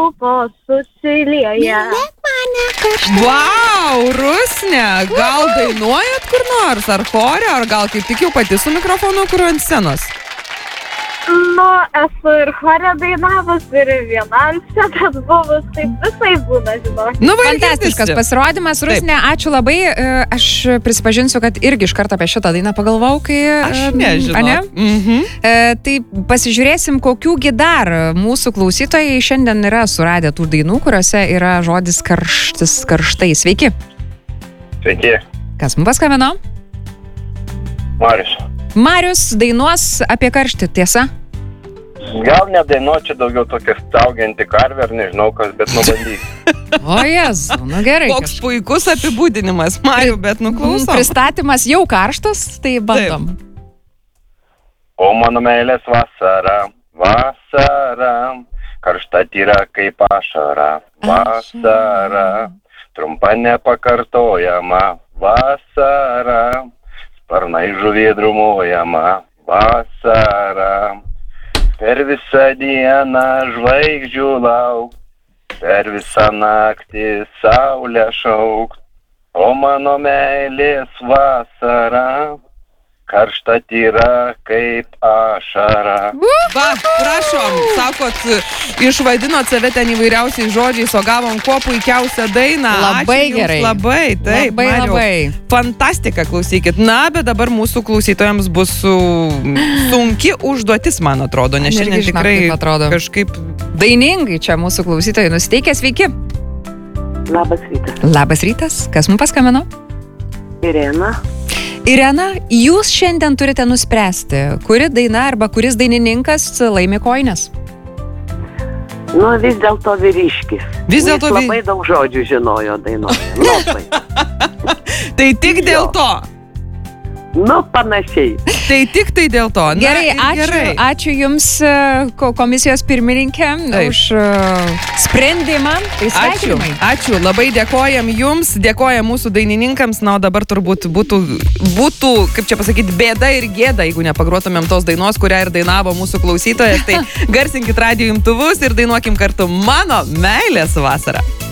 lūpos susilieja. Vau, Rusne, gal dainuojat kur nors, ar chore, ar gal kaip tik jau pati su mikrofonu, kur ant scenos? Nu, esu ir chore dainavus, ir vienalse, bet buvus, taip visai būna, žinok. Nu, Fantastiškas pasirodymas, Rusne, ačiū labai. Aš prisipažinsiu, kad irgi iš karto apie šitą dainą pagalvojau, kai... Aš nežinau. Tai pasižiūrėsim, kokiųgi dar mūsų klausytojai šiandien yra suradę tų dainų, kuriuose yra žodis karštai. Sveiki. Sveiki, Kas mums paskambino? Marius. Marius dainuos apie karštį, tiesa? Gal nedainuočiau daugiau tokia staugianti karvė, ar nežinau kas, bet nubandysiu. O Jezu, nu gerai. Koks puikus apibūdinimas, Mariu, bet nuklausom. Pristatymas jau karštas, tai bandom. O mano meilės vasara, vasara, karšta tyra kaip ašara, vasara, trumpa nepakartojama, vasara, sparnai žuvėdrumojama, vasara, per visą dieną žvaigždžių lauk, per visą naktį saulę šaukt, o mano meilės vasara, karšta tyra kaip ašara. Va, prašom, sakot, išvadinot save ten įvairiausiais žodžiais, o gavom kuo puikiausią dainą. Labai Ačiū jums gerai. Labai, taip, Labai, Mariau. labai. Fantastika, klausykit. Na, bet dabar mūsų klausytojams bus sunki užduotis, man atrodo, nes Man šiandien irgi, žinok, tikrai taip atrodo. kažkaip... Dainingai čia mūsų klausytojai nusiteikę. Sveiki. Labas rytas. Labas rytas. Kas mums paskambino? Irena. Irena, jūs šiandien turite nuspręsti, kuri daina arba kuris dainininkas laimi kojines. Nu, vis dėlto vyriškis. Vis dėlto Jis labai daug žodžių žinojo dainuoja. Labai. Tai tik dėl to. Nu, panašiai. Tai tik tai dėl to. Na, Gerai, ir gerai. ačiū Jums, komisijos pirmininkė, Taip. už sprendimą. Tai Ačiū, sveikinimai. ačiū, labai dėkojam Jums, dėkojam mūsų dainininkams, na, o dabar turbūt būtų, kaip čia pasakyti, bėda ir gėda, jeigu nepagruotumėm tos dainos, kurią ir dainavo mūsų klausytojas, tai garsinkit radijo imtuvus ir dainuokim kartu Mano meilės vasara.